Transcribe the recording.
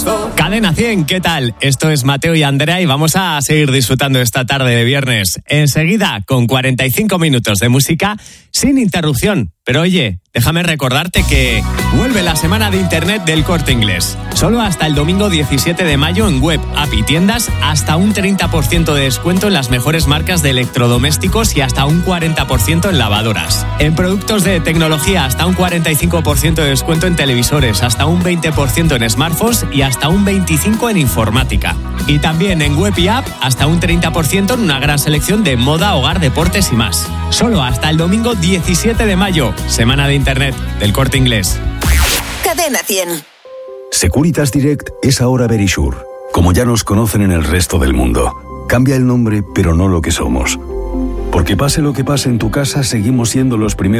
Cadena 100, ¿qué tal? Esto es Mateo y Andrea y vamos a seguir disfrutando esta tarde de viernes. Enseguida, con 45 minutos de música sin interrupción. Pero oye, déjame recordarte que vuelve la semana de Internet del Corte Inglés. Solo hasta el domingo 17 de mayo en web, app y tiendas, hasta un 30% de descuento en las mejores marcas de electrodomésticos y hasta un 40% en lavadoras. En productos de tecnología, hasta un 45% de descuento en televisores, hasta un 20% en smartphones y hasta un 25% en informática. Y también en web y app, hasta un 30% en una gran selección de moda, hogar, deportes y más. Solo hasta el domingo 17 de mayo, semana de Internet del Corte Inglés. Cadena 100. Securitas Direct es ahora Verisure, como ya nos conocen en el resto del mundo. Cambia el nombre, pero no lo que somos. Porque pase lo que pase en tu casa, seguimos siendo los primeros